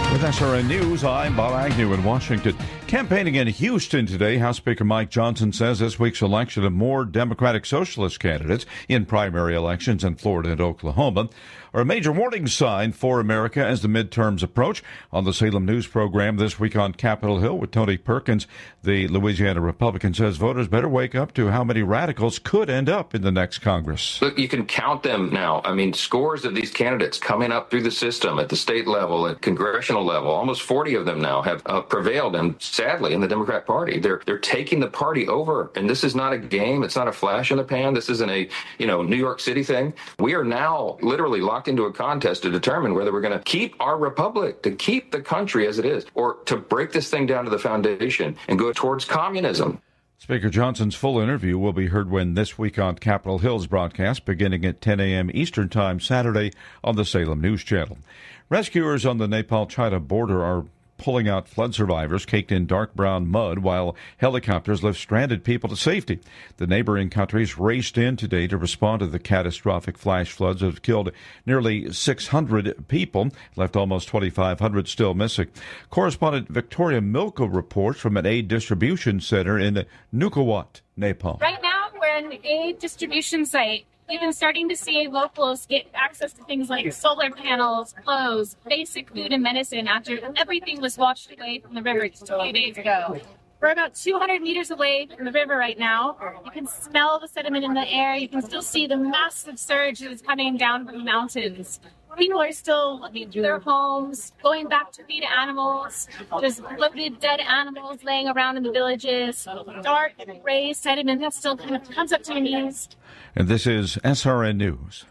With SRN News, I'm Bob Agnew in Washington. Campaigning in Houston today, House Speaker Mike Johnson says this week's election of more Democratic Socialist candidates in primary elections in Florida and Oklahoma are a major warning sign for America as the midterms approach. On the Salem News program this week on Capitol Hill with Tony Perkins, the Louisiana Republican says voters better wake up to how many radicals could end up in the next Congress. Look, you can count them now. I mean, scores of these candidates coming up through the system at the state level, at congressional level. Almost 40 of them now have prevailed, and sadly, in the Democrat Party, they're taking the party over. And this is not a game. It's not a flash in the pan. This isn't a New York City thing. We are now literally locked into a contest to determine whether we're going to keep our republic, to keep the country as it is, or to break this thing down to the foundation and go towards communism. Speaker Johnson's full interview will be heard when This Week on Capitol Hill's broadcast beginning at 10 a.m. Eastern Time Saturday on the Salem News Channel. Rescuers on the Nepal-China border are pulling out flood survivors caked in dark brown mud while helicopters lift stranded people to safety. The neighboring countries raced in today to respond to the catastrophic flash floods that have killed nearly 600 people, left almost 2,500 still missing. Correspondent Victoria Milko reports from an aid distribution center in Nukuwat, Nepal. Right now, we're in an aid distribution site. We've been starting to see locals get access to things like solar panels, clothes, basic food and medicine after everything was washed away from the river just a few days ago. We're about 200 meters away from the river right now. You can smell the sediment in the air. You can still see the massive surge that is coming down from the mountains. People are still looking through their homes, going back to feed animals. There's bloated dead animals laying around in the villages. Dark gray sediment that still kind of comes up to your knees. And this is SRN News.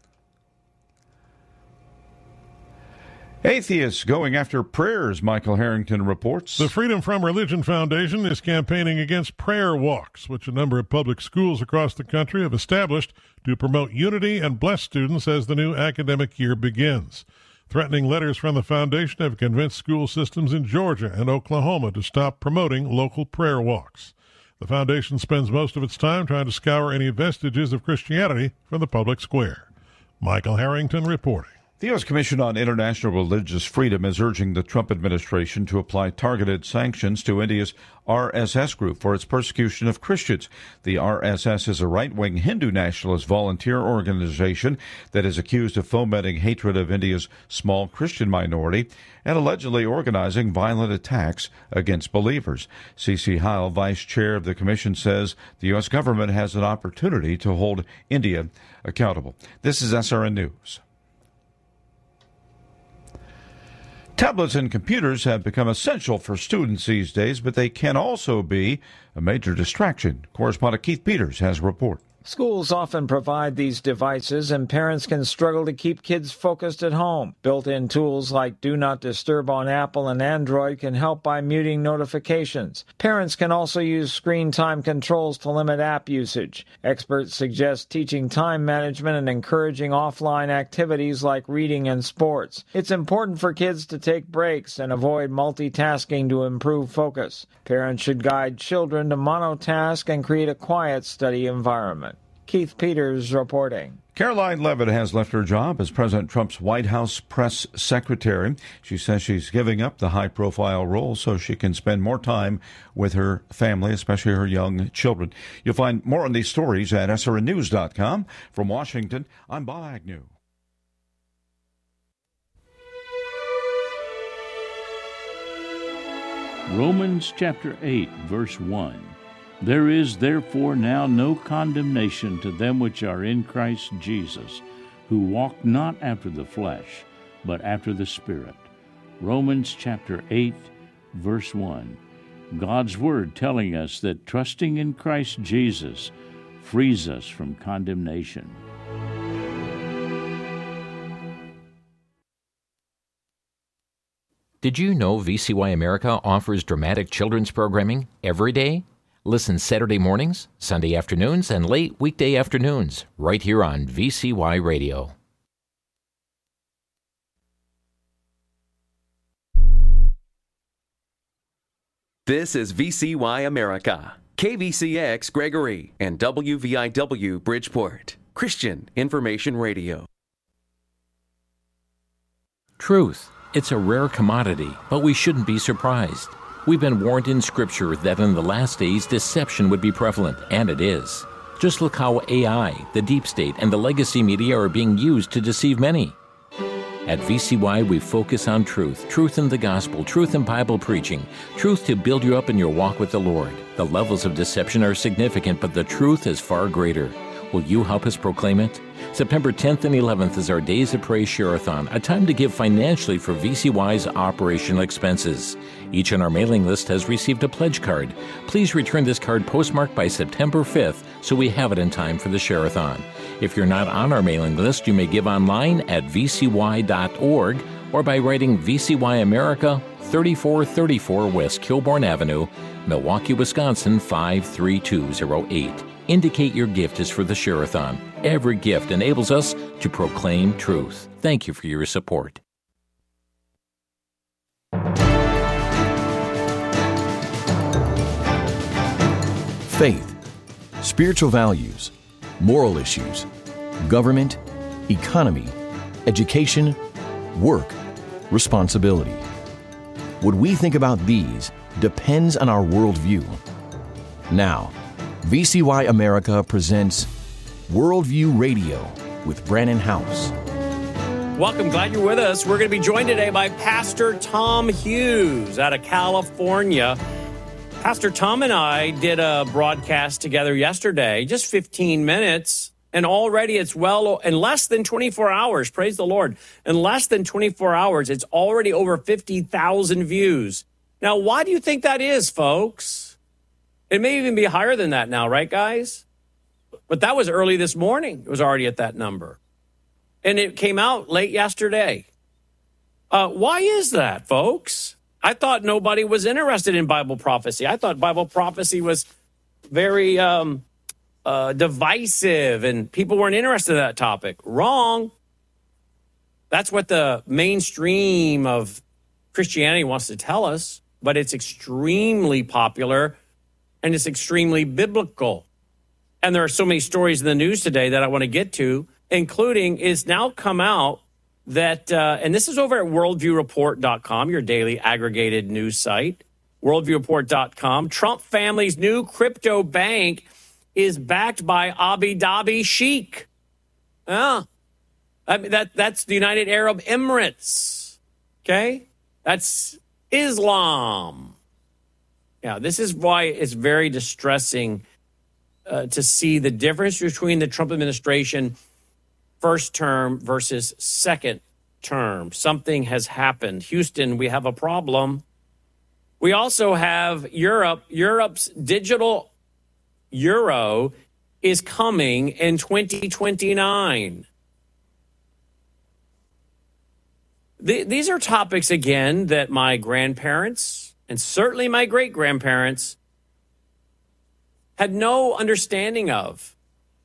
Atheists going after prayers, Michael Harrington reports. The Freedom From Religion Foundation is campaigning against prayer walks, which a number of public schools across the country have established to promote unity and bless students as the new academic year begins. Threatening letters from the foundation have convinced school systems in Georgia and Oklahoma to stop promoting local prayer walks. The foundation spends most of its time trying to scour any vestiges of Christianity from the public square. Michael Harrington reporting. The U.S. Commission on International Religious Freedom is urging the Trump administration to apply targeted sanctions to India's RSS group for its persecution of Christians. The RSS is a right-wing Hindu nationalist volunteer organization that is accused of fomenting hatred of India's small Christian minority and allegedly organizing violent attacks against believers. C.C. Heil, vice chair of the commission, says the U.S. government has an opportunity to hold India accountable. This is SRN News. Tablets and computers have become essential for students these days, but they can also be a major distraction. Correspondent Keith Peters has a report. Schools often provide these devices, and parents can struggle to keep kids focused at home. Built-in tools like Do Not Disturb on Apple and Android can help by muting notifications. Parents can also use screen time controls to limit app usage. Experts suggest teaching time management and encouraging offline activities like reading and sports. It's important for kids to take breaks and avoid multitasking to improve focus. Parents should guide children to monotask and create a quiet study environment. Keith Peters reporting. Caroline Leavitt has left her job as President Trump's White House press secretary. She says she's giving up the high-profile role so she can spend more time with her family, especially her young children. You'll find more on these stories at srnnews.com. From Washington, I'm Bob Agnew. Romans chapter 8, verse 1. There is therefore now no condemnation to them which are in Christ Jesus, who walk not after the flesh, but after the Spirit. Romans chapter 8, verse 1. God's Word telling us that trusting in Christ Jesus frees us from condemnation. Did you know VCY America offers dramatic children's programming every day? Listen Saturday mornings, Sunday afternoons, and late weekday afternoons, right here on VCY Radio. This is VCY America, KVCX Gregory, and WVIW Bridgeport, Christian Information Radio. Truth, It's a rare commodity, but we shouldn't be surprised. We've been warned in Scripture that in the last days deception would be prevalent, and it is. Just look how AI, the deep state, and the legacy media are being used to deceive many. At VCY, we focus on truth in the gospel, truth in Bible preaching, truth to build you up in your walk with the Lord. The levels of deception are significant, but the truth is far greater. Will you help us proclaim it? September 10th and 11th is our Days of Praise Share-a-thon, a time to give financially for VCY's operational expenses. Each on our mailing list has received a pledge card. Please return this card postmarked by September 5th so we have it in time for the Share-a-thon. If you're not on our mailing list, you may give online at vcy.org or by writing VCY America, 3434 West Kilbourne Avenue, Milwaukee, Wisconsin 53208. Indicate your gift is for the Share-a-thon. Every gift enables us to proclaim truth. Thank you for your support. Faith, spiritual values, moral issues, government, economy, education, work, responsibility. What we think about these depends on our worldview. Now, VCY America presents Worldview Radio with Brannon House. Welcome. Glad you're with us. We're going to be joined today by Pastor Tom Hughes out of California. Pastor Tom and I did a broadcast together yesterday, just 15 minutes, and already it's in less than 24 hours, praise the Lord, in less than 24 hours, it's already over 50,000 views. Now, why do you think that is, folks? It may even be higher than that now, right, guys? But that was early this morning. It was already at that number. And it came out late yesterday. Why is that, folks? I thought nobody was interested in Bible prophecy. I thought Bible prophecy was very divisive and people weren't interested in that topic. Wrong. That's what the mainstream of Christianity wants to tell us, but it's extremely popular and it's extremely biblical. And there are so many stories in the news today that I want to get to, including it's now come out that, and this is over at worldviewreport.com, your daily aggregated news site, worldviewreport.com. Trump family's new crypto bank is backed by Abu Dhabi Sheikh. I mean, that's the United Arab Emirates. Okay? That's Islam. Yeah, this is why it's very distressing to see the difference between the Trump administration first term versus second term. Something has happened. Houston, we have a problem. We also have Europe. Europe's digital euro is coming in 2029. These are topics, again, that my grandparents and certainly my great-grandparents had no understanding of.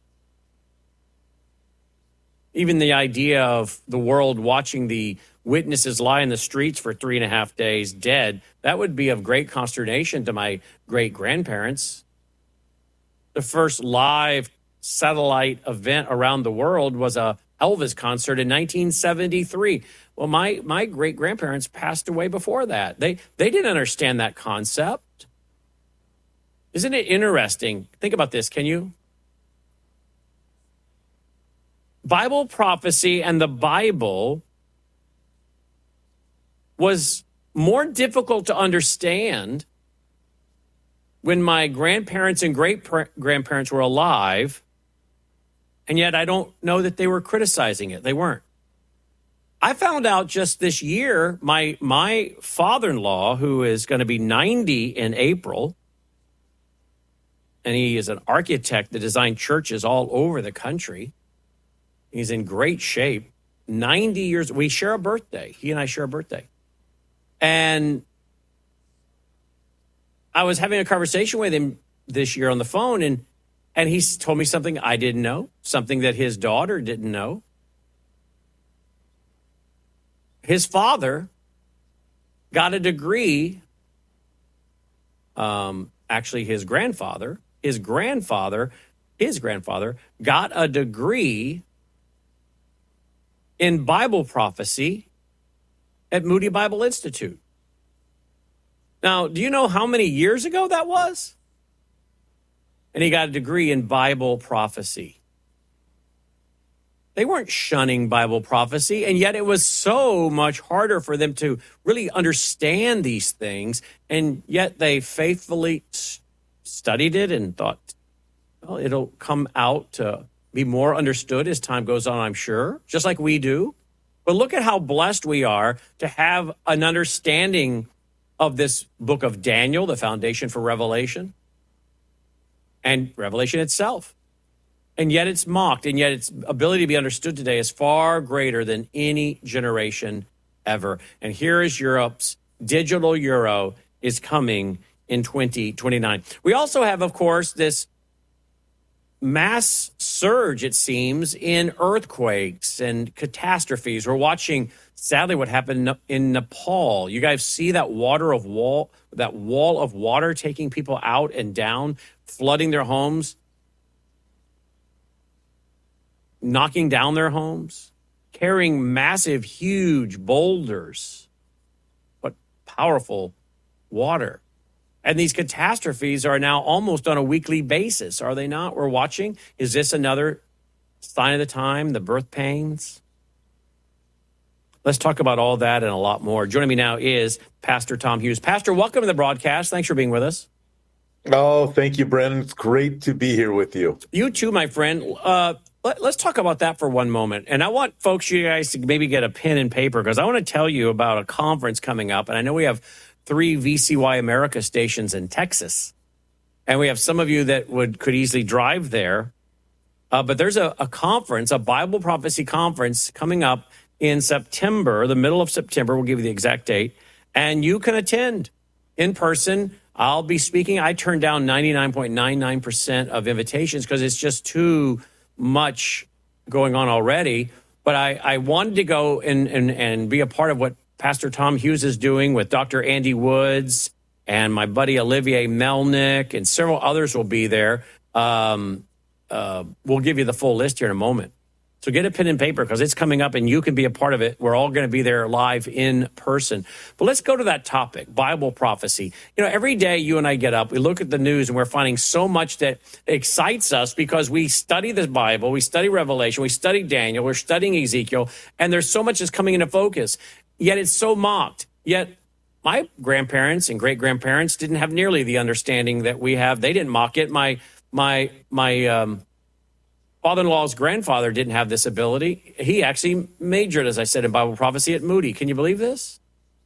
Even the idea of the world watching the witnesses lie in the streets for 3.5 days dead, that would be of great consternation to my great-grandparents. The first live satellite event around the world was a Elvis concert in 1973. Well, my great-grandparents passed away before that. They didn't understand that concept. Isn't it interesting? Think about this, can you? Bible prophecy and the Bible was more difficult to understand when my grandparents and great-grandparents were alive, and yet I don't know that they were criticizing it. They weren't. I found out just this year, my father-in-law, who is going to be 90 in April, and he is an architect that designed churches all over the country. He's in great shape. 90 years. We share a birthday. He and I share a birthday. And I was having a conversation with him this year on the phone, and he told me something I didn't know, something that his daughter didn't know. His father got a degree, actually his grandfather got a degree in Bible prophecy at Moody Bible Institute. Now, do you know how many years ago that was? And he got a degree in Bible prophecy. They weren't shunning Bible prophecy, and yet it was so much harder for them to really understand these things, and yet they faithfully studied it and thought, well, it'll come out to be more understood as time goes on, I'm sure, just like we do. But look at how blessed we are to have an understanding of this book of Daniel, the foundation for Revelation, and Revelation itself. And yet it's mocked, and yet its ability to be understood today is far greater than any generation ever. And here is Europe's digital euro is coming in 2029. We also have, of course, this mass surge, it seems, in earthquakes and catastrophes. We're watching, sadly, what happened in Nepal. You guys see that wall of water taking people out and down, flooding their homes, knocking down their homes, carrying massive, huge boulders, but powerful water. And these catastrophes are now almost on a weekly basis, are they not? We're watching. Is this another sign of the time, the birth pains? Let's talk about all that and a lot more. Joining me now is Pastor Tom Hughes. Pastor, welcome to the broadcast. Thanks for being with us. Oh, thank you, Brandon. It's great to be here with you. You too, my friend. Let's talk about that for one moment. And I want you guys to maybe get a pen and paper, because I want to tell you about a conference coming up. And I know we have 3 VCY America stations in Texas. And we have some of you that could easily drive there. But there's a conference, a Bible prophecy conference coming up in September, the middle of September. We'll give you the exact date. And you can attend in person. I'll be speaking. I turned down 99.99% of invitations because it's just too much going on already. But I wanted to go and be a part of what Pastor Tom Hughes is doing with Dr. Andy Woods and my buddy Olivier Melnick, and several others will be there. We'll give you the full list here in a moment. So get a pen and paper, because it's coming up and you can be a part of it. We're all going to be there live in person. But let's go to that topic, Bible prophecy. You know, every day you and I get up, we look at the news, and we're finding so much that excites us because we study the Bible, we study Revelation, we study Daniel, we're studying Ezekiel, and there's so much that's coming into focus. Yet it's so mocked. Yet my grandparents and great-grandparents didn't have nearly the understanding that we have. They didn't mock it. My father-in-law's grandfather didn't have this ability. He actually majored, as I said, in Bible prophecy at Moody. Can you believe this?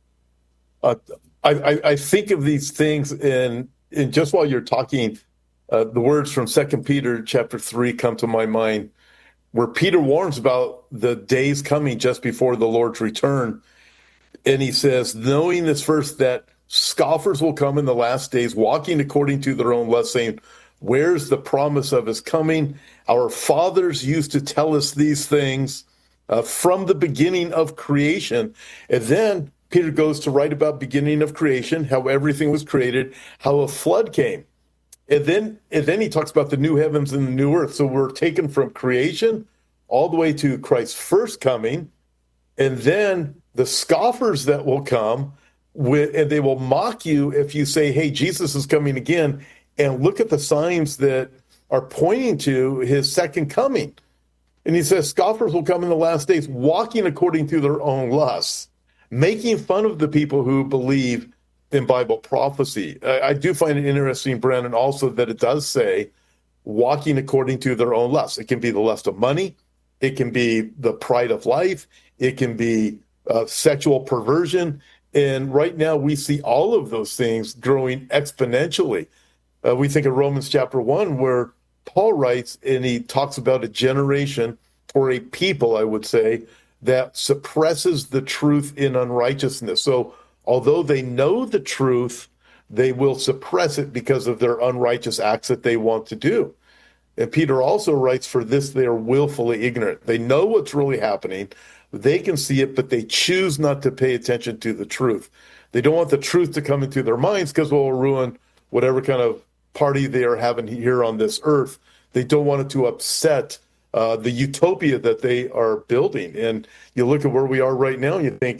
I think of these things, and just while you're talking, the words from 2 Peter chapter 3 come to my mind, where Peter warns about the days coming just before the Lord's return. And he says, knowing this first, that scoffers will come in the last days, walking according to their own lust, saying, where's the promise of his coming? Our fathers used to tell us these things from the beginning of creation. And then Peter goes to write about beginning of creation, how everything was created, how a flood came. And then he talks about the new heavens and the new earth. So we're taken from creation all the way to Christ's first coming. And then the scoffers that will come, and they will mock you if you say, hey, Jesus is coming again. And look at the signs that are pointing to his second coming. And he says, scoffers will come in the last days, walking according to their own lusts, making fun of the people who believe in Bible prophecy. I do find it interesting, Brandon, also that it does say walking according to their own lusts. It can be the lust of money. It can be the pride of life. It can be sexual perversion. And right now we see all of those things growing exponentially. We think of Romans chapter 1, where Paul writes, and he talks about a generation, or a people, I would say, that suppresses the truth in unrighteousness. So although they know the truth, they will suppress it because of their unrighteous acts that they want to do. And Peter also writes, for this they are willfully ignorant. They know what's really happening. They can see it, but they choose not to pay attention to the truth. They don't want the truth to come into their minds because it will ruin whatever kind of party they are having here on this earth. They don't want it to upset the utopia that they are building. And you look at where we are right now and you think,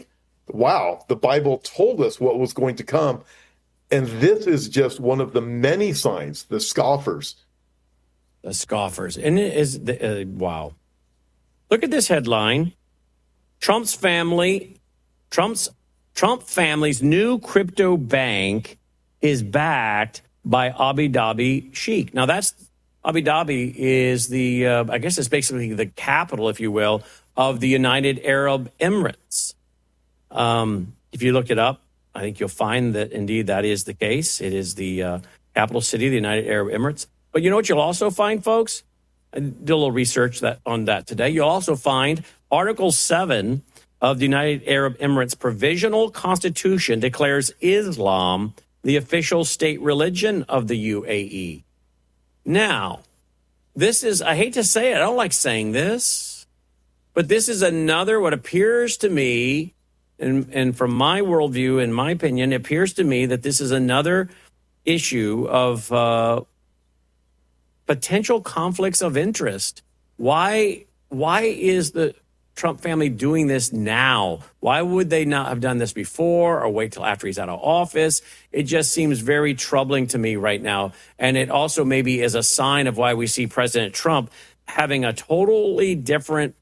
wow, the Bible told us what was going to come. And this is just one of the many signs, the scoffers. The scoffers. And it is, wow. Look at this headline. Trump family's new crypto bank is backed by Abu Dhabi Sheikh. Now, Abu Dhabi is I guess it's basically the capital, if you will, of the United Arab Emirates. If you look it up, I think you'll find that indeed that is the case. It is the capital city of the United Arab Emirates. But you know what you'll also find, folks? I did a little research on that today. You'll also find Article 7 of the United Arab Emirates Provisional Constitution declares Islam the official state religion of the UAE. Now, this is, I hate to say it, I don't like saying this, but this is another, what appears to me, and from my worldview, in my opinion, it appears to me that this is another issue of potential conflicts of interest. Why is the Trump family doing this now? Why would they not have done this before or wait till after he's out of office? It just seems very troubling to me right now. And it also maybe is a sign of why we see President Trump having a totally different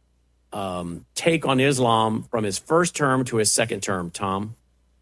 take on Islam from his first term to his second term, Tom.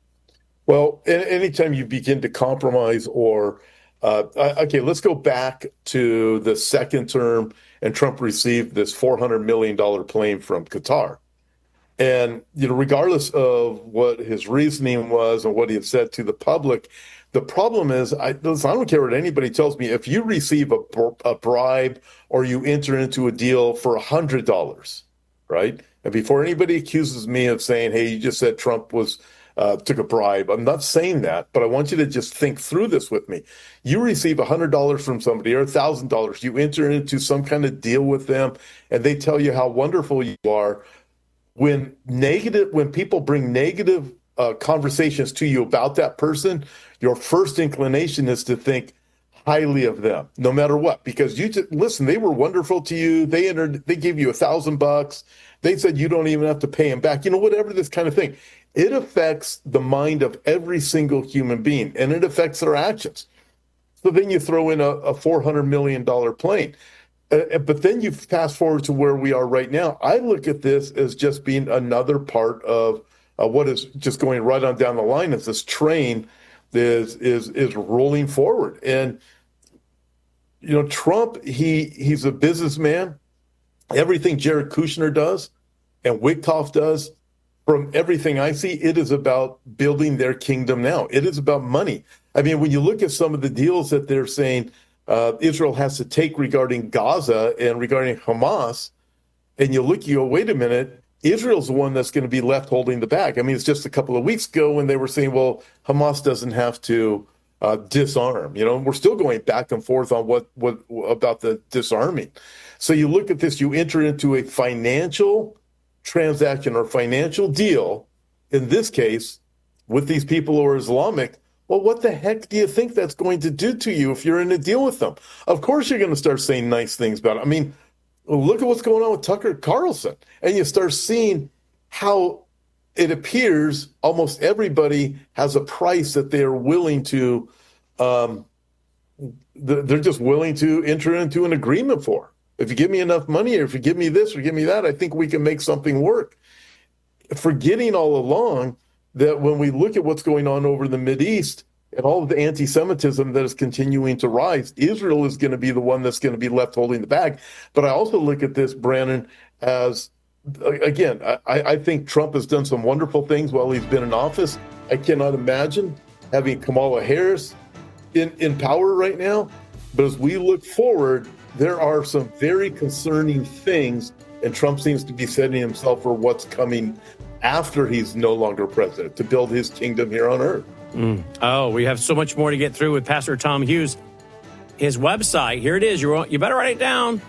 Well, anytime you begin to compromise or okay, let's go back to the second term, and Trump received this $400 million plane from Qatar. And, regardless of what his reasoning was and what he had said to the public, the problem is, I don't care what anybody tells me, if you receive a bribe or you enter into a deal for $100, right? And before anybody accuses me of saying, hey, you just said Trump took a bribe. I'm not saying that, but I want you to just think through this with me. You receive $100 from somebody or $1,000. You enter into some kind of deal with them, and they tell you how wonderful you are. When people bring negative conversations to you about that person, your first inclination is to think highly of them, no matter what, because you just listen. They were wonderful to you. They gave you $1,000. They said you don't even have to pay them back. Whatever, this kind of thing. It affects the mind of every single human being, and it affects their actions. So then you throw in a $400 million plane. But then you fast forward to where we are right now. I look at this as just being another part of what is just going right on down the line as this train is rolling forward. And, Trump, he's a businessman. Everything Jared Kushner does and Witkoff does, from everything I see, it is about building their kingdom now. It is about money. I mean, when you look at some of the deals that they're saying Israel has to take regarding Gaza and regarding Hamas, and you go, wait a minute, Israel's the one that's going to be left holding the bag. I mean, it's just a couple of weeks ago when they were saying, well, Hamas doesn't have to disarm. We're still going back and forth on what about the disarming. So you look at this, you enter into a financial transaction or financial deal, in this case, with these people who are Islamic. Well, what the heck do you think that's going to do to you if you're in a deal with them? Of course, you're going to start saying nice things about it. I mean, look at what's going on with Tucker Carlson. And you start seeing how it appears almost everybody has a price that they're willing to, they're just willing to enter into an agreement for. If you give me enough money, or if you give me this or give me that, I think we can make something work. Forgetting all along that when we look at what's going on over the Mideast and all of the anti-Semitism that is continuing to rise, Israel is going to be the one that's going to be left holding the bag. But I also look at this, Brandon, as, again, I think Trump has done some wonderful things while he's been in office. I cannot imagine having Kamala Harris in power right now. But as we look forward, there are some very concerning things, and Trump seems to be setting himself for what's coming after he's no longer president, to build his kingdom here on earth. Oh, we have so much more to get through with Pastor Tom Hughes. His website, here it is. You better write it down,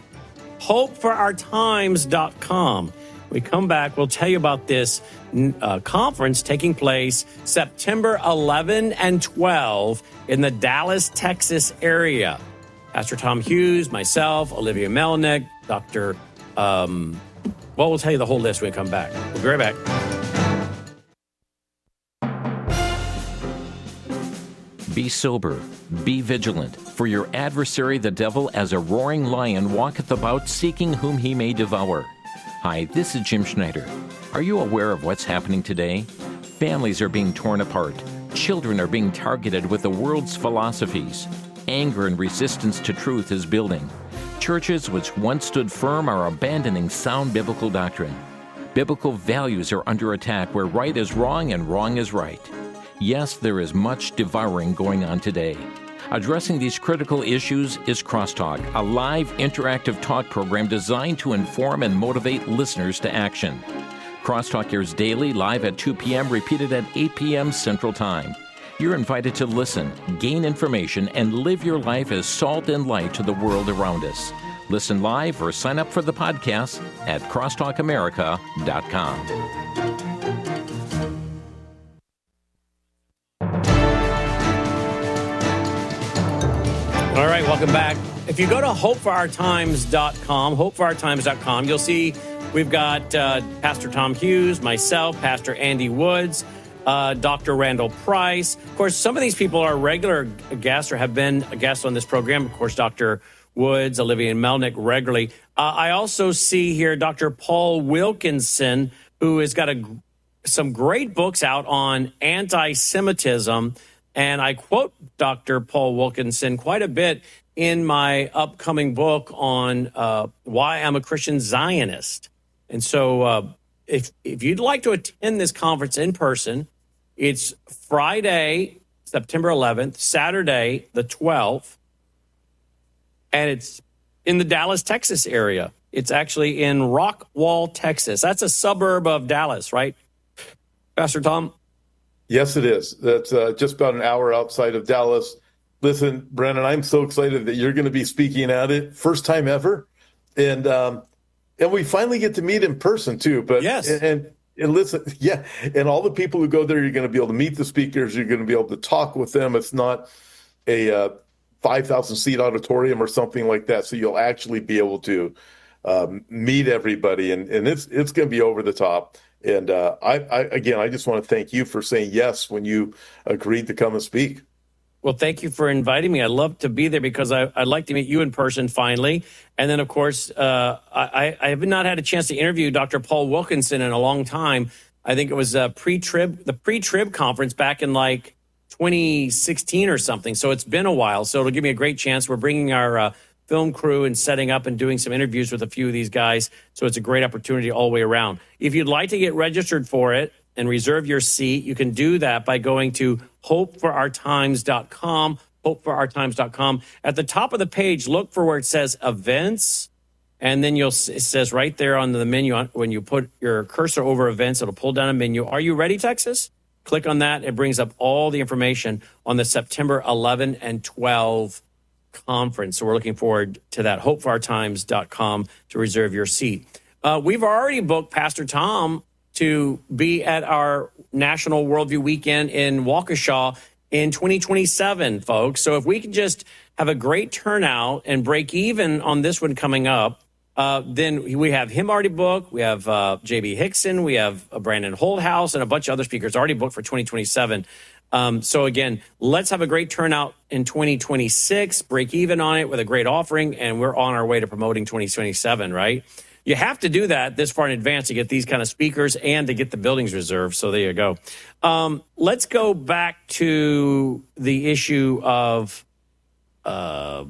hopeforourtimes.com. We come back, we'll tell you about this conference taking place September 11 and 12 in the Dallas, Texas area. Pastor Tom Hughes, myself, Olivia Melnick, Dr. We'll tell you the whole list when we come back. We'll be right back. Be sober, be vigilant, for your adversary the devil as a roaring lion walketh about seeking whom he may devour. Hi, this is Jim Schneider. Are you aware of what's happening today? Families are being torn apart. Children are being targeted with the world's philosophies. Anger and resistance to truth is building. Churches which once stood firm are abandoning sound biblical doctrine. Biblical values are under attack where right is wrong and wrong is right. Yes, there is much devouring going on today. Addressing these critical issues is Crosstalk, a live interactive talk program designed to inform and motivate listeners to action. Crosstalk airs daily, live at 2 p.m., repeated at 8 p.m. Central Time. You're invited to listen, gain information, and live your life as salt and light to the world around us. Listen live or sign up for the podcast at crosstalkamerica.com. All right, welcome back. If you go to hopeforourtimes.com, you'll see we've got Pastor Tom Hughes, myself, Pastor Andy Woods, Dr. Randall Price. Of course, some of these people are regular guests or have been a guest on this program. Of course, Dr. Woods, Olivia Melnick regularly. I also see here Dr. Paul Wilkinson, who has got some great books out on anti-Semitism. And I quote Dr. Paul Wilkinson quite a bit in my upcoming book on why I'm a Christian Zionist. And so if you'd like to attend this conference in person, it's Friday, September 11th, Saturday, the 12th, and it's in the Dallas, Texas area. It's actually in Rockwall, Texas. That's a suburb of Dallas, right, Pastor Tom? Yes, it is. That's just about an hour outside of Dallas. Listen, Brandon, I'm so excited that you're going to be speaking at it. First time ever. And we finally get to meet in person, too. But yes. And listen, yeah. And all the people who go there, you're going to be able to meet the speakers. You're going to be able to talk with them. It's not a 5,000-seat auditorium or something like that. So you'll actually be able to meet everybody. And it's going to be over the top. And I just want to thank you for saying yes when you agreed to come and speak. Well, thank you for inviting me. I'd love to be there because I'd like to meet you in person finally. And then, of course, I have not had a chance to interview Dr. Paul Wilkinson in a long time. I think it was the pre-trib conference back in like 2016 or something. So it's been a while. So it'll give me a great chance. We're bringing our film crew and setting up and doing some interviews with a few of these guys. So it's a great opportunity all the way around. If you'd like to get registered for it and reserve your seat, you can do that by going to hopeforourtimes.com, hopeforourtimes.com. At the top of the page, look for where it says events. And then it says right there on the menu, when you put your cursor over events, it'll pull down a menu. Are you ready, Texas? Click on that. It brings up all the information on the September 11 and 12 conference. So we're looking forward to that. hopeforourtimes.com to reserve your seat. We've already booked Pastor Tom to be at our National Worldview Weekend in Waukesha in 2027, folks. So if we can just have a great turnout and break even on this one coming up, then we have him already booked. We have J.B. Hickson. We have Brandon Holthouse and a bunch of other speakers already booked for 2027. So again, let's have a great turnout in 2026, break even on it with a great offering, and we're on our way to promoting 2027, right? You have to do that this far in advance to get these kind of speakers and to get the buildings reserved. So there you go. Let's go back to the issue of Abu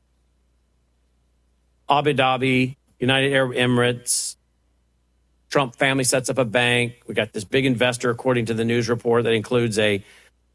Dhabi, United Arab Emirates. Trump family sets up a bank. We got this big investor, according to the news report, that includes a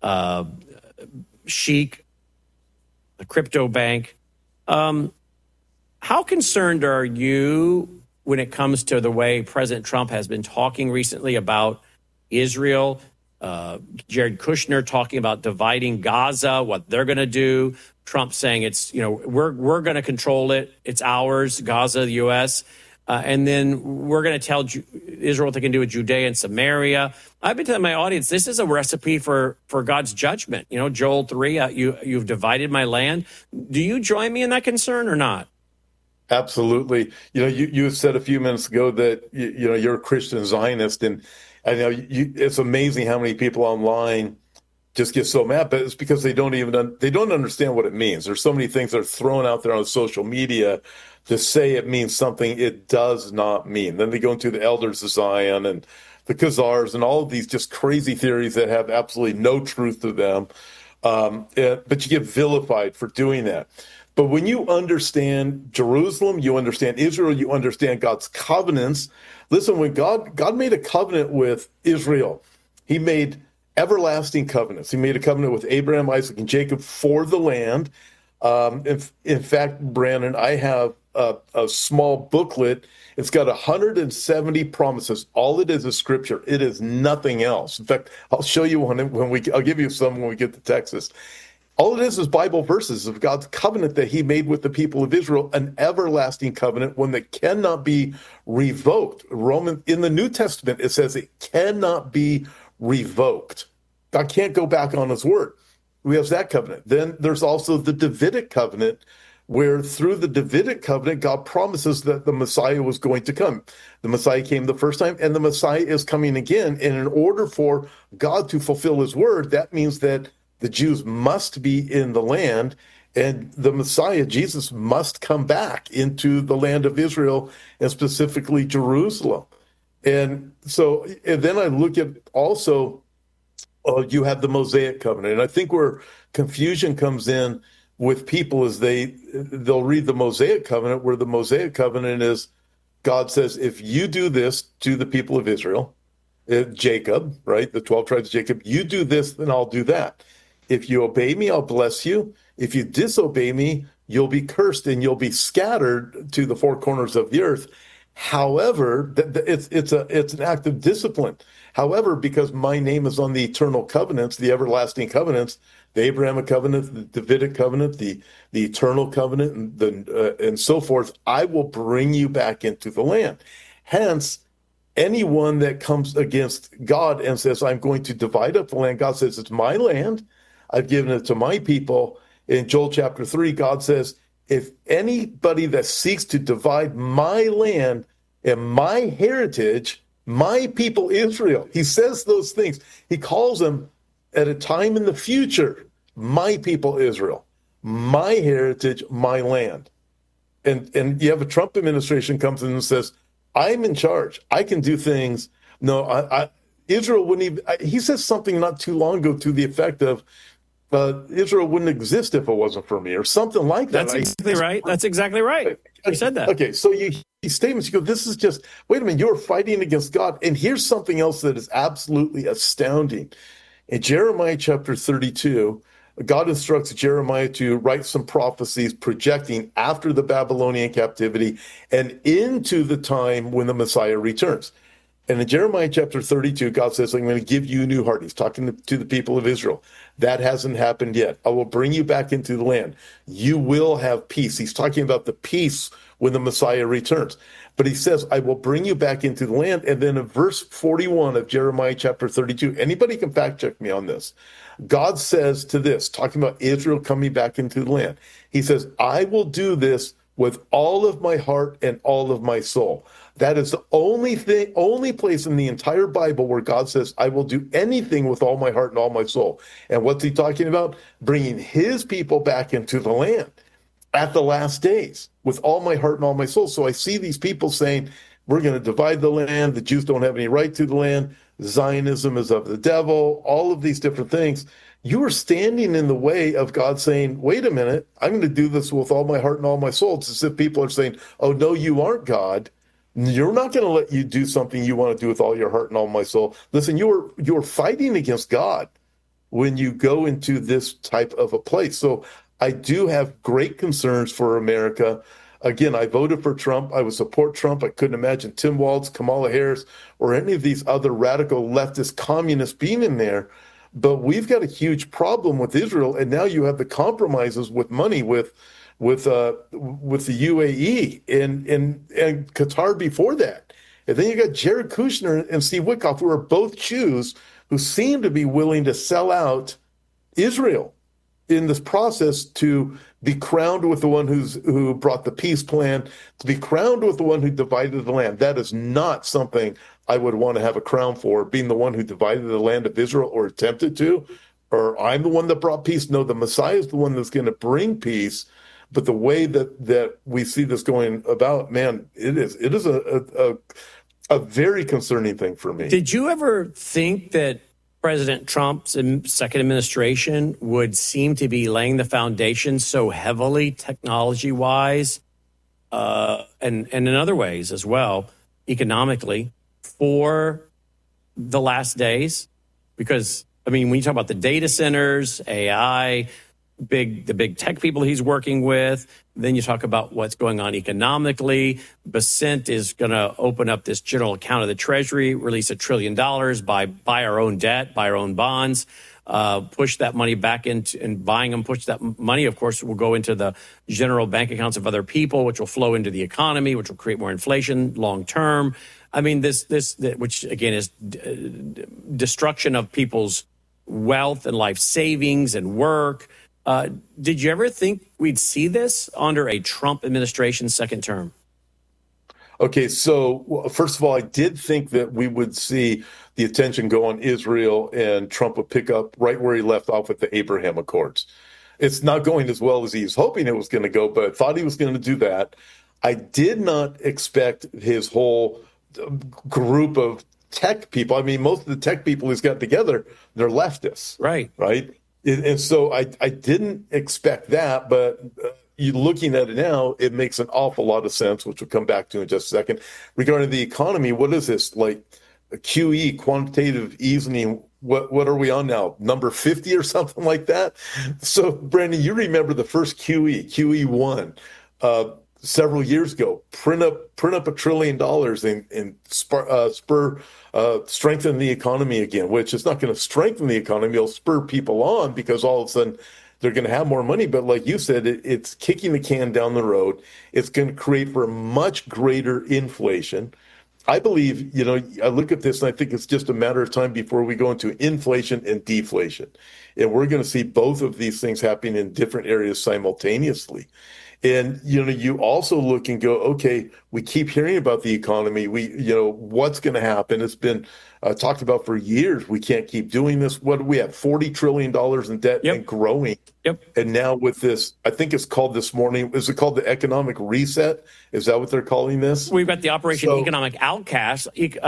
sheik, a crypto bank. How concerned are you when it comes to the way President Trump has been talking recently about Israel? Jared Kushner talking about dividing Gaza, what they're going to do. Trump saying it's, we're going to control it. It's ours, Gaza, the U.S., and then we're going to tell Israel what they can do with Judea and Samaria. I've been telling my audience, this is a recipe for God's judgment. Joel 3, you've divided my land. Do you join me in that concern or not? Absolutely. You said a few minutes ago that, you're a Christian Zionist. And I know it's amazing how many people online just get so mad, but it's because they don't understand what it means. There's so many things that are thrown out there on social media to say it means something it does not mean. Then they go into the Elders of Zion and the Khazars and all of these just crazy theories that have absolutely no truth to them. But you get vilified for doing that. But when you understand Jerusalem, you understand Israel, you understand God's covenants. Listen, when God made a covenant with Israel, he made everlasting covenants. He made a covenant with Abraham, Isaac, and Jacob for the land. In fact, Brandon, I have a small booklet. It's got 170 promises. All it is scripture. It is nothing else. In fact, I'll show you one I'll give you some when we get to Texas. All it is Bible verses of God's covenant that he made with the people of Israel, an everlasting covenant, one that cannot be revoked. In the New Testament, it says it cannot be revoked. God can't go back on his word. We have that covenant. Then there's also the Davidic covenant, where through the Davidic covenant, God promises that the Messiah was going to come. The Messiah came the first time, and the Messiah is coming again. And in order for God to fulfill his word, that means that the Jews must be in the land, and the Messiah, Jesus, must come back into the land of Israel, and specifically Jerusalem. And then I look at also, you have the Mosaic covenant. And I think where confusion comes in with people is they'll read the Mosaic covenant, where the Mosaic covenant is God says, if you do this to the people of Israel, Jacob, right, the 12 tribes of Jacob, you do this, then I'll do that. If you obey me, I'll bless you. If you disobey me, you'll be cursed and you'll be scattered to the four corners of the earth. However, it's an act of discipline. However, because my name is on the eternal covenants, the everlasting covenants, the Abrahamic covenant, the Davidic covenant, the eternal covenant, and so forth, I will bring you back into the land. Hence, anyone that comes against God and says, I'm going to divide up the land, God says, it's my land. I've given it to my people. In Joel chapter 3, God says, if anybody that seeks to divide my land and my heritage, my people Israel, he says those things. He calls them at a time in the future, my people Israel, my heritage, my land. And you have a Trump administration comes in and says, I'm in charge. I can do things. No, Israel wouldn't even, he says something not too long ago to the effect of, Israel wouldn't exist if it wasn't for me, or something like that. That's exactly right. That's exactly right. You said that. Okay, so these statements, you go, this is just, wait a minute, you're fighting against God. And here's something else that is absolutely astounding. In Jeremiah chapter 32, God instructs Jeremiah to write some prophecies projecting after the Babylonian captivity and into the time when the Messiah returns. And in Jeremiah chapter 32, God says, I'm going to give you a new heart. He's talking to the people of Israel. That hasn't happened yet. I will bring you back into the land. You will have peace. He's talking about the peace when the Messiah returns. But he says, I will bring you back into the land. And then in verse 41 of Jeremiah chapter 32, anybody can fact check me on this. God says to this, talking about Israel coming back into the land. He says, I will do this with all of my heart and all of my soul. That is the only place in the entire Bible where God says, I will do anything with all my heart and all my soul. And what's he talking about? Bringing his people back into the land at the last days with all my heart and all my soul. So I see these people saying, we're going to divide the land. The Jews don't have any right to the land. Zionism is of the devil, all of these different things. You are standing in the way of God saying, wait a minute, I'm going to do this with all my heart and all my soul. It's as if people are saying, oh, no, you aren't God. You're not going to let you do something you want to do with all your heart and all my soul. Listen, you're fighting against God when you go into this type of a place. So I do have great concerns for America. Again, I voted for Trump. I would support Trump. I couldn't imagine Tim Walz, Kamala Harris, or any of these other radical leftist communists being in there. But we've got a huge problem with Israel, and now you have the compromises with money with the UAE and Qatar before that. And then you got Jared Kushner and Steve Witkoff, who are both Jews who seem to be willing to sell out Israel in this process to be crowned with the one who brought the peace plan, to be crowned with the one who divided the land. That is not something I would want to have a crown for, being the one who divided the land of Israel or attempted to. or I'm the one that brought peace. No, the Messiah is the one that's going to bring peace. But the way that we see this going about, man, it is a very concerning thing for me. Did you ever think that President Trump's second administration would seem to be laying the foundation so heavily technology-wise and in other ways as well, economically, for the last days? Because, I mean, when you talk about the data centers, AI, the big tech people he's working with, then you talk about what's going on economically. Bessent is going to open up this general account of the Treasury, release $1 trillion, buy our own debt, buy our own bonds, push that money back into and buying them, push that money, of course, will go into the general bank accounts of other people, which will flow into the economy, which will create more inflation long term. I mean, this which again is destruction of people's wealth and life savings and work. Did you ever think we'd see this under a Trump administration second term? Okay, so first of all, I did think that we would see the attention go on Israel and Trump would pick up right where he left off with the Abraham Accords. It's not going as well as he was hoping it was going to go, but I thought he was going to do that. I did not expect his whole group of tech people. I mean, most of the tech people he's got together, they're leftists. Right. And so I didn't expect that, but you looking at it now, it makes an awful lot of sense, which we'll come back to in just a second. Regarding the economy, what is this, like QE, quantitative easing? What are we on now? Number 50 or something like that? So, Brandon, you remember the first QE1 several years ago, print up $1 trillion and strengthen the economy again, which is not going to strengthen the economy. It'll spur people on because all of a sudden they're going to have more money. But like you said, it's kicking the can down the road. It's going to create for much greater inflation. I believe, I look at this and I think it's just a matter of time before we go into inflation and deflation. And we're going to see both of these things happening in different areas simultaneously. And, you also look and go, okay, we keep hearing about the economy. What's going to happen? It's been talked about for years. We can't keep doing this. What do we have? $40 trillion in debt and growing. Yep. And now with this, I think it's called this morning, is it called the economic reset? Is that what they're calling this? We've got the Operation Economic Outcast.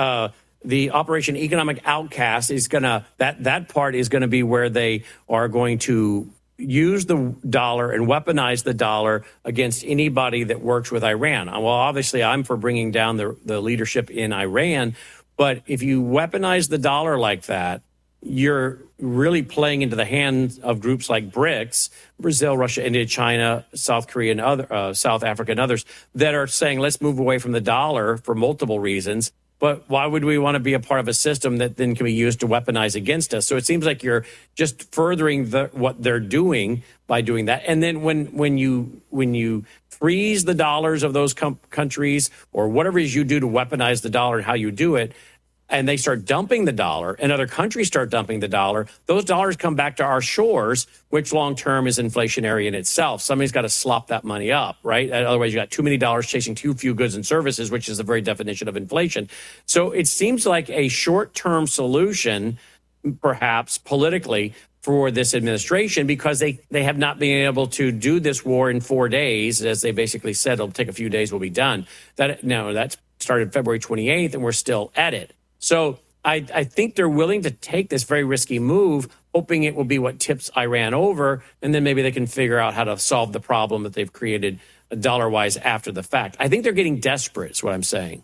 The Operation Economic Outcast is going to, that part is going to be where they are going to use the dollar and weaponize the dollar against anybody that works with Iran. Well, obviously, I'm for bringing down the leadership in Iran. But if you weaponize the dollar like that, you're really playing into the hands of groups like BRICS, Brazil, Russia, India, China, South Korea, and other South Africa and others that are saying, let's move away from the dollar for multiple reasons. But why would we want to be a part of a system that then can be used to weaponize against us? So it seems like you're just furthering what they're doing by doing that. And then when you freeze the dollars of those countries or whatever it is you do to weaponize the dollar and how you do it, and they start dumping the dollar and other countries start dumping the dollar, those dollars come back to our shores, which long term is inflationary in itself. Somebody's got to slop that money up, right? Otherwise, you got too many dollars chasing too few goods and services, which is the very definition of inflation. So it seems like a short term solution, perhaps politically, for this administration, because they have not been able to do this war in 4 days, as they basically said, it'll take a few days, we'll be done. That started February 28th, and we're still at it. So I think they're willing to take this very risky move, hoping it will be what tips Iran over, and then maybe they can figure out how to solve the problem that they've created dollar-wise after the fact. I think they're getting desperate, is what I'm saying.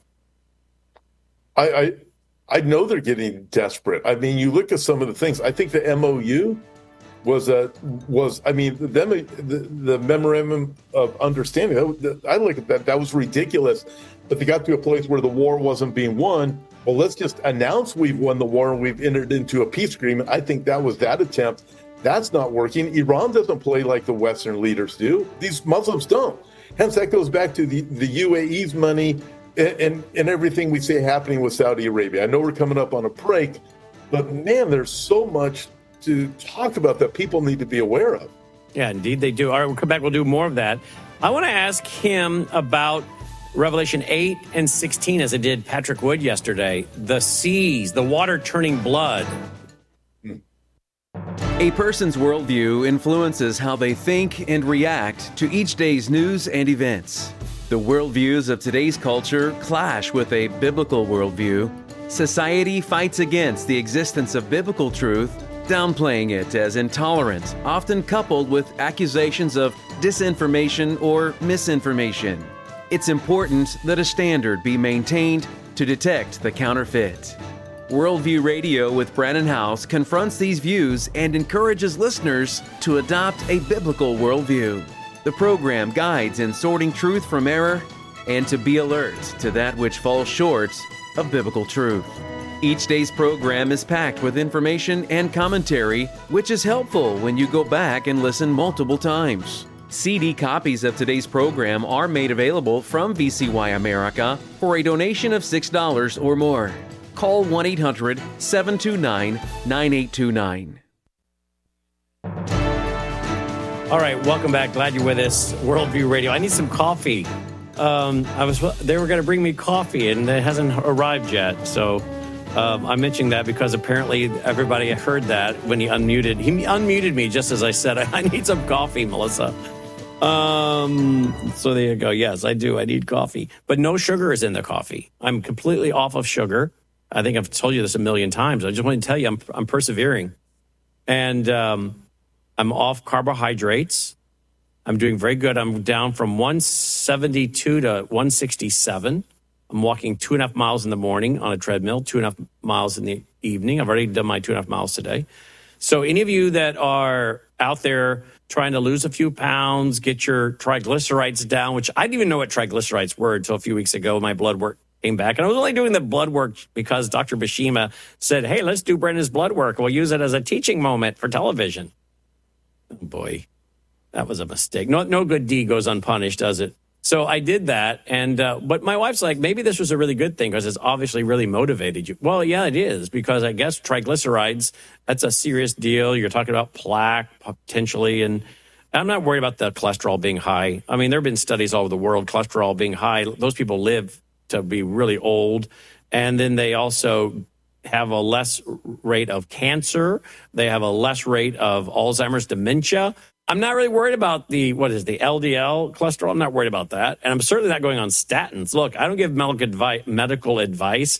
I know they're getting desperate. I mean, you look at some of the things. I think the MOU was the memorandum of understanding. I look at that. That was ridiculous. But they got to a place where the war wasn't being won. Well, let's just announce we've won the war and we've entered into a peace agreement. I think that was that attempt. That's not working. Iran doesn't play like the Western leaders do. These Muslims don't. Hence, that goes back to the UAE's money and everything we see happening with Saudi Arabia. I know we're coming up on a break, but man, there's so much to talk about that people need to be aware of. Yeah, indeed they do. All right, we'll come back. We'll do more of that. I want to ask him about Revelation 8 and 16, as I did Patrick Wood yesterday. The seas, the water turning blood. A A person's worldview influences how they think and react to each day's news and events. The worldviews of today's culture clash with a biblical worldview. Society fights against the existence of biblical truth, downplaying it as intolerant, often coupled with accusations of disinformation or misinformation. It's important that a standard be maintained to detect the counterfeit. Worldview Radio with Brannon Howse confronts these views and encourages listeners to adopt a biblical worldview. The program guides in sorting truth from error and to be alert to that which falls short of biblical truth. Each day's program is packed with information and commentary, which is helpful when you go back and listen multiple times. CD copies of today's program are made available from VCY America for a donation of $6 or more. Call 1-800-729-9829. All right, welcome back. Glad you're with us. Worldview Radio. I need some coffee. They were going to bring me coffee, and it hasn't arrived yet. So I'm mentioning that because apparently everybody heard that when he unmuted. He unmuted me just as I said, I need some coffee, Melissa. So there you go. Yes, I do. I need coffee. But no sugar is in the coffee. I'm completely off of sugar. I think I've told you this a million times. I just want to tell you I'm persevering. And I'm off carbohydrates. I'm doing very good. I'm down from 172 to 167. I'm walking 2.5 miles in the morning on a treadmill, 2.5 miles in the evening. I've already done my 2.5 miles today. So any of you that are out there trying to lose a few pounds, get your triglycerides down, which I didn't even know what triglycerides were until a few weeks ago. My blood work came back. And I was only doing the blood work because Dr. Bashima said, hey, let's do Brendan's blood work. We'll use it as a teaching moment for television. Oh, boy, that was a mistake. No good deed goes unpunished, does it? So I did that. And but my wife's like, maybe this was a really good thing because it's obviously really motivated you. Well, yeah, it is, because I guess triglycerides, that's a serious deal. You're talking about plaque potentially. And I'm not worried about the cholesterol being high. I mean, there have been studies all over the world, cholesterol being high. Those people live to be really old. And then they also have a less rate of cancer. They have a less rate of Alzheimer's, dementia. I'm not really worried about the LDL cholesterol. I'm not worried about that. And I'm certainly not going on statins. Look, I don't give medical advice.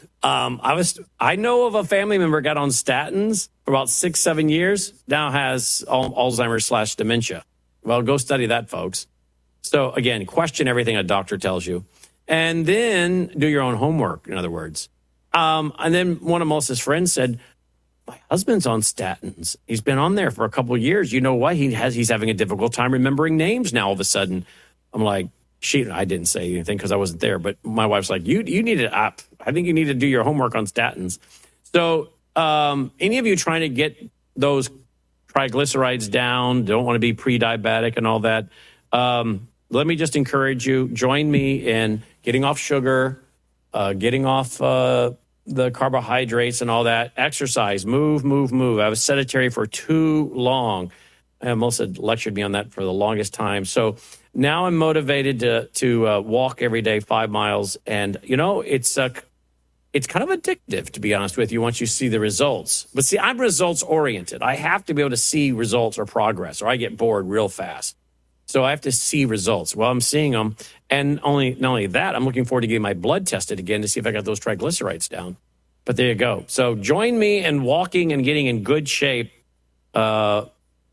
I know of a family member got on statins for about 6-7 years, now has Alzheimer's / dementia. Well, go study that, folks. So again, question everything a doctor tells you. And then do your own homework, in other words. And then one of Melissa's friends said, my husband's on statins. He's been on there for a couple of years. You know what? He's having a difficult time remembering names now all of a sudden. I'm like, I didn't say anything because I wasn't there. But my wife's like, you need to, I think you need to do your homework on statins. So any of you trying to get those triglycerides down, don't want to be pre-diabetic and all that, let me just encourage you, join me in getting off sugar, getting off the carbohydrates and all that. Exercise, move. I was sedentary for too long. And Melissa lectured me on that for the longest time. So now I'm motivated to walk every day 5 miles. And, you know, it's kind of addictive, to be honest with you, once you see the results. But see, I'm results oriented. I have to be able to see results or progress, or I get bored real fast. So I have to see results. Well, I'm seeing them. And not only that, I'm looking forward to getting my blood tested again to see if I got those triglycerides down. But there you go. So join me in walking and getting in good shape. And,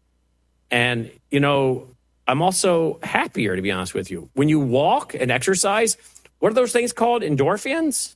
you know, I'm also happier, to be honest with you. When you walk and exercise, what are those things called? Endorphins?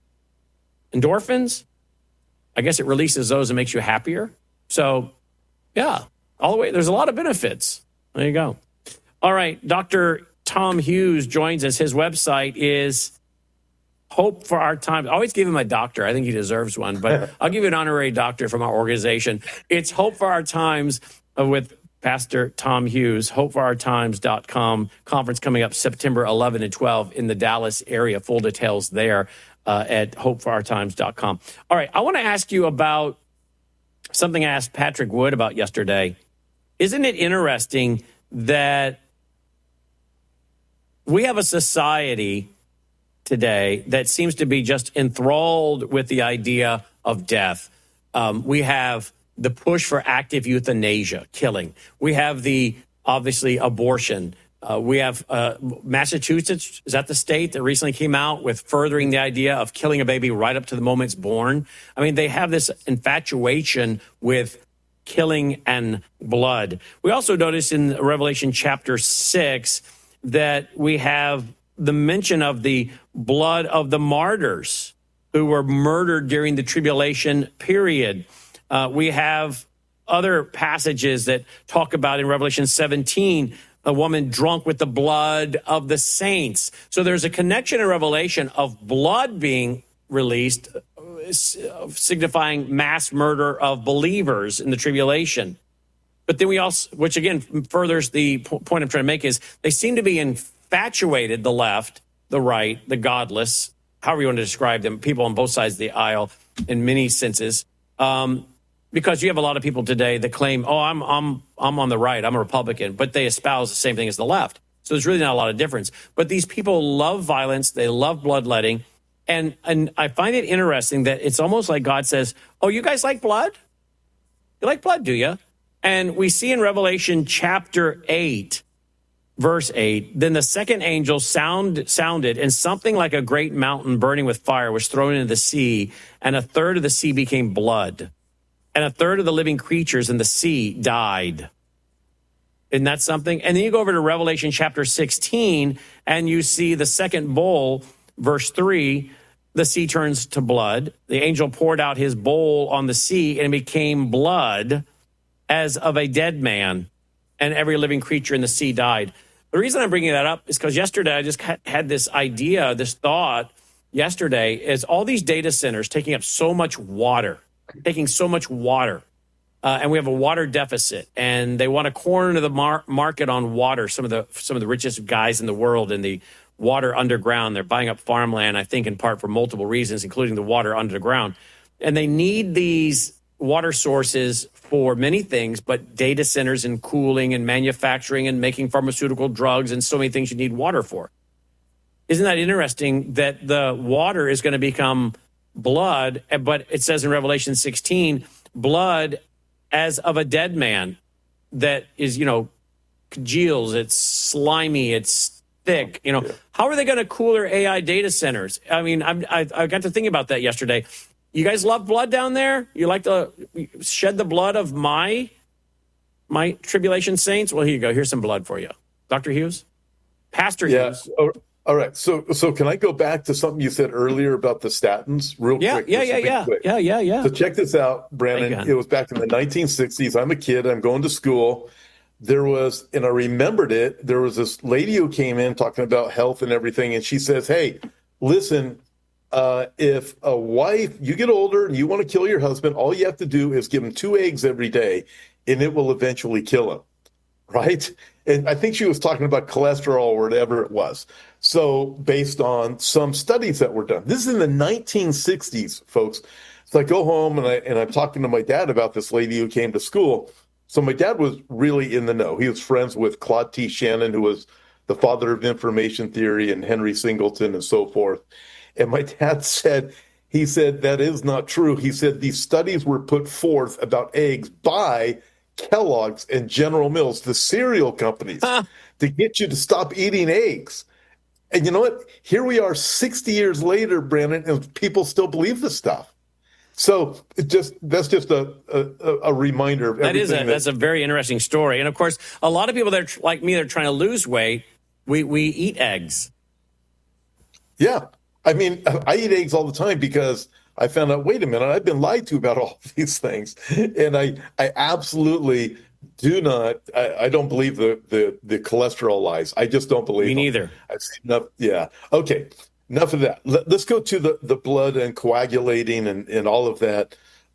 I guess it releases those and makes you happier. So, yeah, all the way. There's a lot of benefits. There you go. All right. Dr. Tom Hughes joins us. His website is Hope for Our Times. I always give him a doctor. I think he deserves one, but I'll give you an honorary doctor from our organization. It's Hope for Our Times with Pastor Tom Hughes, hopeforourtimes.com. Conference coming up September 11 and 12 in the Dallas area. Full details there at hopeforourtimes.com. All right. I want to ask you about something I asked Patrick Wood about yesterday. Isn't it interesting that we have a society today that seems to be just enthralled with the idea of death? We have the push for active euthanasia, killing. We have obviously abortion. We have Massachusetts, is that the state that recently came out with furthering the idea of killing a baby right up to the moment it's born? I mean, they have this infatuation with killing and blood. We also notice in Revelation chapter 6 that we have the mention of the blood of the martyrs who were murdered during the tribulation period. We have other passages that talk about in Revelation 17, a woman drunk with the blood of the saints. So there's a connection in Revelation of blood being released, signifying mass murder of believers in the tribulation. But then we also, which again furthers the point I'm trying to make, is they seem to be infatuated, the left, the right, the godless, however you want to describe them, people on both sides of the aisle in many senses. Because you have a lot of people today that claim, oh, I'm on the right, I'm a Republican, but they espouse the same thing as the left. So there's really not a lot of difference. But these people love violence, they love bloodletting, and I find it interesting that it's almost like God says, oh, you guys like blood? You like blood, do you? And we see in Revelation chapter 8, verse 8, then the second angel sounded, and something like a great mountain burning with fire was thrown into the sea, and a third of the sea became blood. And a third of the living creatures in the sea died. Isn't that something? And then you go over to Revelation chapter 16, and you see the second bowl, verse 3, the sea turns to blood. The angel poured out his bowl on the sea, and it became blood as of a dead man, and every living creature in the sea died. The reason I'm bringing that up is because yesterday I just had this idea, this thought yesterday, is all these data centers taking up so much water. And we have a water deficit, and they want to corner the market on water. Some of the richest guys in the world in the water underground, they're buying up farmland, I think in part for multiple reasons, including the water underground. And they need these water sources for many things, but data centers and cooling and manufacturing and making pharmaceutical drugs and so many things you need water for. Isn't that interesting that the water is going to become blood, but it says in Revelation 16, blood as of a dead man that is, congeals, it's slimy, it's thick. How are they going to cool their AI data centers? I mean, I got to think about that yesterday. You guys love blood down there? You like to shed the blood of my tribulation saints? Well, here you go. Here's some blood for you. Dr. Hughes? Pastor Hughes. All right. So can I go back to something you said earlier about the statins real quick? Yeah. So check this out, Brandon. It was back in the 1960s. I'm a kid. I'm going to school. There was, and I remembered it, there was this lady who came in talking about health and everything. And she says, hey, listen, if a wife, you get older and you want to kill your husband, all you have to do is give him 2 eggs every day and it will eventually kill him. Right? And I think she was talking about cholesterol or whatever it was. So based on some studies that were done, this is in the 1960s, folks. So I go home and I'm talking to my dad about this lady who came to school. So my dad was really in the know. He was friends with Claude T. Shannon, who was the father of information theory, and Henry Singleton and so forth. And my dad said, that is not true. He said these studies were put forth about eggs by Kellogg's and General Mills, the cereal companies, to get you to stop eating eggs. And you know what? Here we are 60 years later, Brandon, and people still believe this stuff. So that's just a reminder of everything. That's a very interesting story. And of course, a lot of people that are like me, that are trying to lose weight, we eat eggs. Yeah. I mean, I eat eggs all the time because I found out, wait a minute, I've been lied to about all these things. And I absolutely do not, I don't believe the cholesterol lies. I just don't believe Me neither. I've seen enough. Yeah. Okay. Enough of that. Let's go to the blood and coagulating and all of that.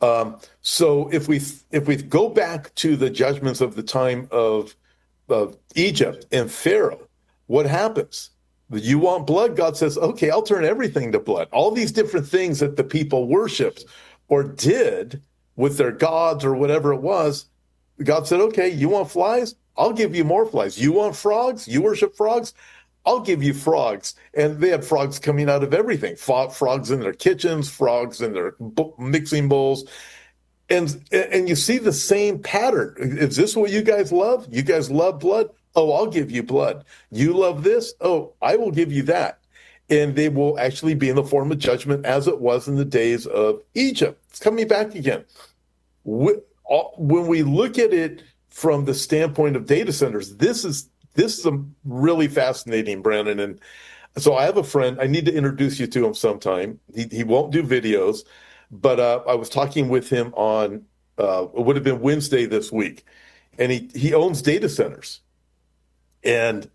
So if we go back to the judgments of the time of Egypt and Pharaoh, what happens? You want blood? God says, okay, I'll turn everything to blood. All these different things that the people worshipped or did with their gods or whatever it was, God said, okay, you want flies? I'll give you more flies. You want frogs? You worship frogs? I'll give you frogs. And they had frogs coming out of everything. Frogs in their kitchens, frogs in their mixing bowls. And you see the same pattern. Is this what you guys love? You guys love blood? Oh, I'll give you blood. You love this? Oh, I will give you that. And they will actually be in the form of judgment as it was in the days of Egypt. It's coming back again. When we look at it from the standpoint of data centers, this is really fascinating, Brandon. And so I have a friend. I need to introduce you to him sometime. He won't do videos, but I was talking with him on it would have been Wednesday this week, and he owns data centers, and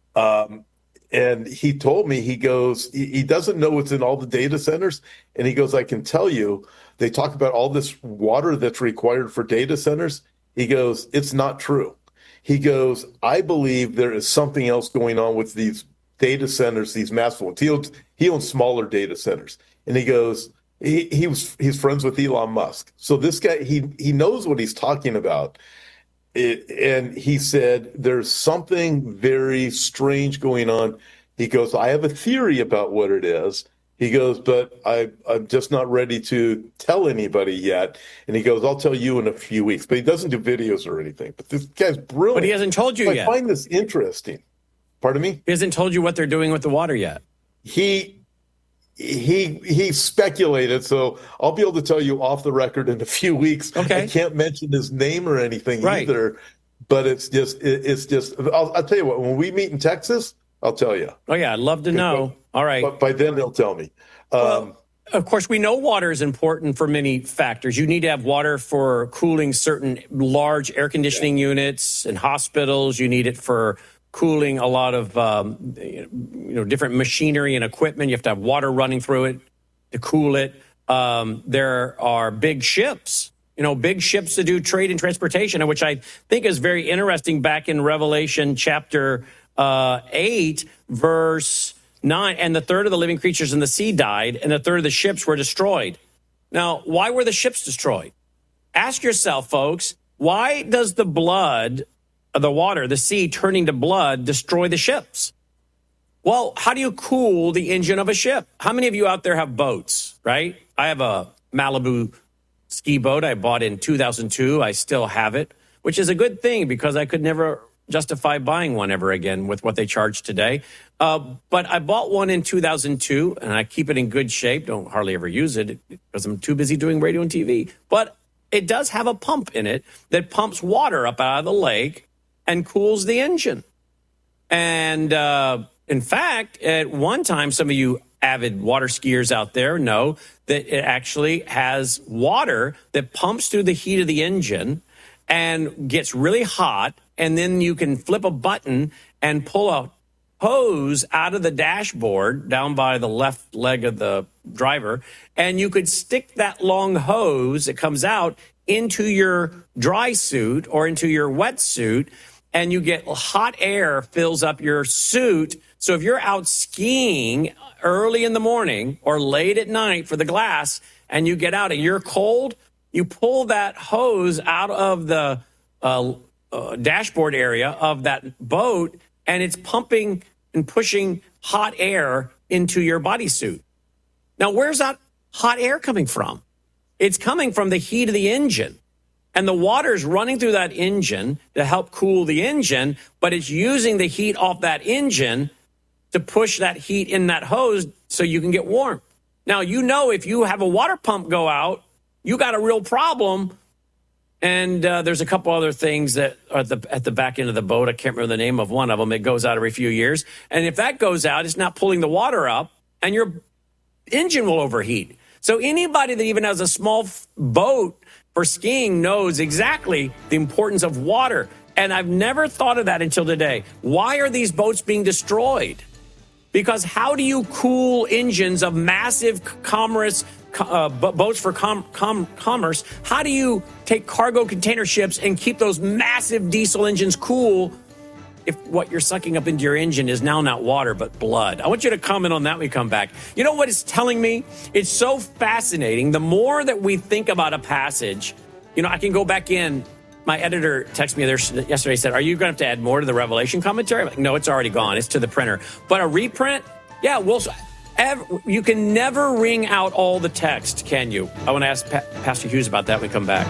he told me, he goes, he doesn't know what's in all the data centers, and he goes, I can tell you, they talk about all this water that's required for data centers. He goes, it's not true. He goes, I believe there is something else going on with these data centers, these massive ones. He owns smaller data centers. And he goes, he's friends with Elon Musk. So this guy, he knows what he's talking about. And he said, there's something very strange going on. He goes, I have a theory about what it is. He goes, but I'm just not ready to tell anybody yet. And he goes, I'll tell you in a few weeks. But he doesn't do videos or anything. But this guy's brilliant. But he hasn't told you yet. I find this interesting. Pardon me? He hasn't told you what they're doing with the water yet. He speculated, so I'll be able to tell you off the record in a few weeks. Okay. I can't mention his name or anything either. But it's just I'll tell you what, when we meet in Texas, I'll tell you. Oh, yeah, I'd love to know. All right. But by then, they'll tell me. Well, of course, we know water is important for many factors. You need to have water for cooling certain large air conditioning units and hospitals. You need it for cooling a lot of different machinery and equipment. You have to have water running through it to cool it. There are big ships. Big ships that do trade and transportation, which I think is very interesting. Back in Revelation chapter 8, verse 9, and the third of the living creatures in the sea died, and the third of the ships were destroyed. Now, why were the ships destroyed? Ask yourself, folks, why does the blood of the water, the sea turning to blood, destroy the ships? Well, how do you cool the engine of a ship? How many of you out there have boats, right? I have a Malibu ski boat I bought in 2002. I still have it, which is a good thing because I could never justify buying one ever again with what they charge today. But I bought one in 2002, and I keep it in good shape. Don't hardly ever use it because I'm too busy doing radio and TV. But it does have a pump in it that pumps water up out of the lake and cools the engine. And in fact, at one time, some of you avid water skiers out there know that it actually has water that pumps through the heat of the engine and gets really hot, and then you can flip a button and pull a hose out of the dashboard down by the left leg of the driver, and you could stick that long hose that comes out into your dry suit or into your wet suit, and you get hot air fills up your suit. So if you're out skiing early in the morning or late at night for the glass and you get out and you're cold, you pull that hose out of the dashboard area of that boat, and it's pumping and pushing hot air into your bodysuit. Now, where's that hot air coming from? It's coming from the heat of the engine. And the water's running through that engine to help cool the engine, but it's using the heat off that engine to push that heat in that hose so you can get warm. Now, if you have a water pump go out, you got a real problem. And there's a couple other things that are at the back end of the boat. I can't remember the name of one of them. It goes out every few years. And if that goes out, it's not pulling the water up, and your engine will overheat. So anybody that even has a small boat for skiing knows exactly the importance of water. And I've never thought of that until today. Why are these boats being destroyed? Because how do you cool engines of massive boats for commerce? How do you take cargo container ships and keep those massive diesel engines cool if what you're sucking up into your engine is now not water but blood? I want you to comment on that when we come back. You know what it's telling me? It's so fascinating. The more that we think about a passage, I can go back in. My editor texted me yesterday, said, are you going to have to add more to the Revelation commentary? I'm like, no, it's already gone. It's to the printer. But a reprint, yeah, You can never wring out all the text, can you? I want to ask Pastor Hughes about that when we come back.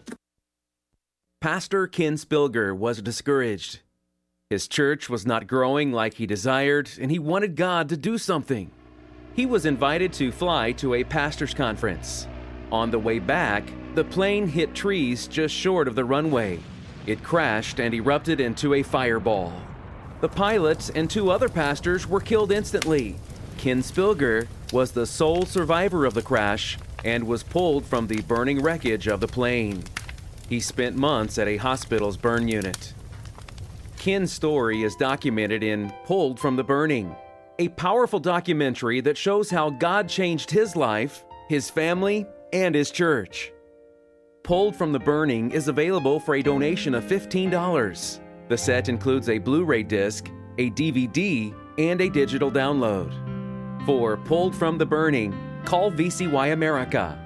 Pastor Ken Spilger was discouraged. His church was not growing like he desired, and he wanted God to do something. He was invited to fly to a pastor's conference. On the way back, the plane hit trees just short of the runway. It crashed and erupted into a fireball. The pilot and 2 other pastors were killed instantly. Ken Spilger was the sole survivor of the crash and was pulled from the burning wreckage of the plane. He spent months at a hospital's burn unit. Ken's story is documented in Pulled from the Burning, a powerful documentary that shows how God changed his life, his family, and his church. Pulled from the Burning is available for a donation of $15. The set includes a Blu-ray disc, a DVD, and a digital download. For Pulled from the Burning, call VCY America,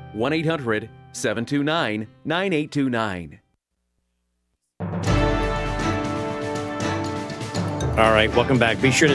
1-800-729-9829. All right, welcome back. Be sure to